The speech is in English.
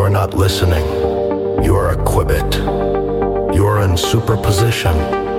are not listening. You are a quibbit. You are in superposition.